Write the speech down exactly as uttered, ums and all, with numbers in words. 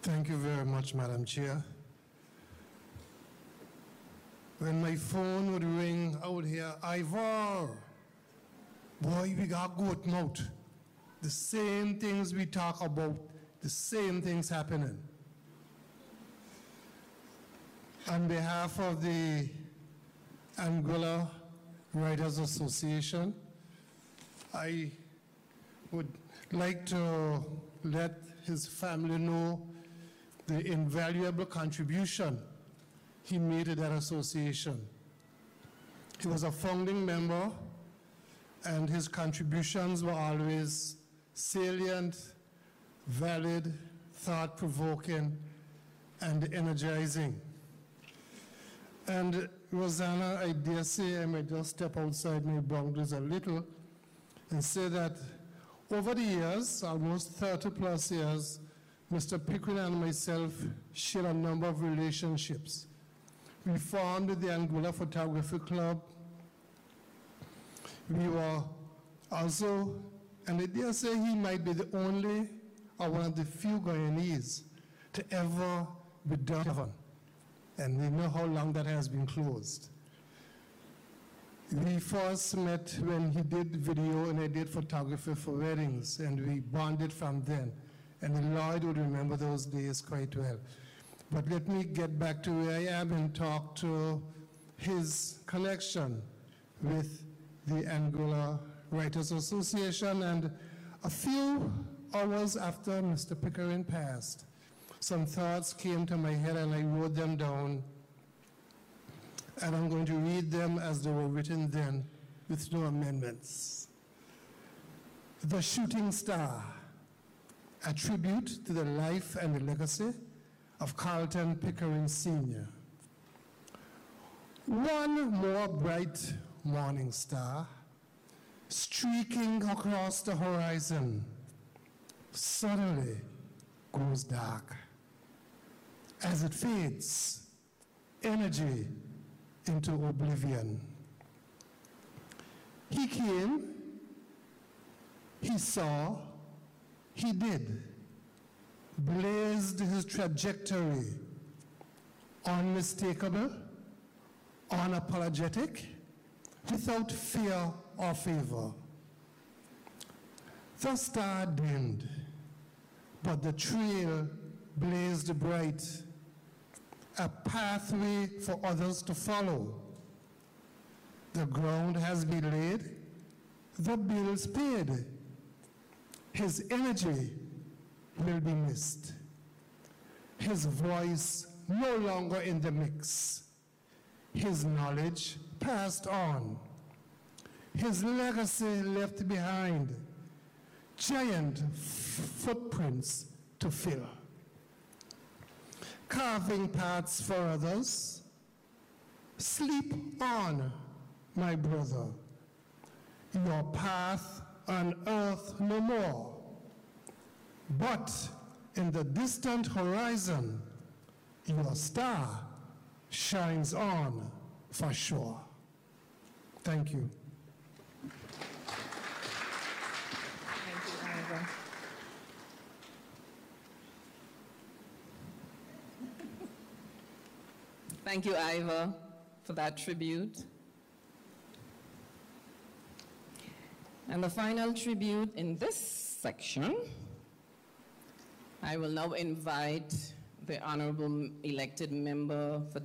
Thank you very much, Madam Chair. When my phone would ring, I would hear, Ivor, boy, we got goat mouth. The same things we talk about, the same things happening. On behalf of the Anguilla Writers Association, I would like to let his family know the invaluable contribution he made to that association. He was a founding member, and his contributions were always salient, valid, thought-provoking, and energizing. And Rosanna, I dare say I might just step outside my boundaries a little and say that over the years, almost thirty plus years, Mister Pickering and myself shared a number of relationships. We formed the Anguilla Photography Club. We were also, and I dare say he might be the only or one of the few Guyanese to ever be done. And we know how long that has been closed. We first met when he did video and I did photography for weddings, and we bonded from then. And Lloyd would remember those days quite well. But let me get back to where I am and talk to his connection with the Anguilla Writers Association. And a few hours after Mister Pickering passed, some thoughts came to my head and I wrote them down. And I'm going to read them as they were written then, with no amendments. The Shooting Star, a tribute to the life and the legacy of Carlton Pickering Senior One more bright morning star, streaking across the horizon, suddenly goes dark. As it fades, energy into oblivion. He came, he saw, he did, blazed his trajectory, unmistakable, unapologetic, without fear or favor. The star dimmed, but the trail blazed bright, a pathway for others to follow. The ground has been laid, the bills paid. His energy will be missed. His voice no longer in the mix. His knowledge passed on. His legacy left behind. Giant footprints to fill. Carving paths for others. Sleep on, my brother. Your path on earth no more. But in the distant horizon, your star shines on for sure. Thank you. Thank you, Ivor. Thank you, Ivor, for that tribute. And the final tribute in this section, I will now invite the honorable elected member for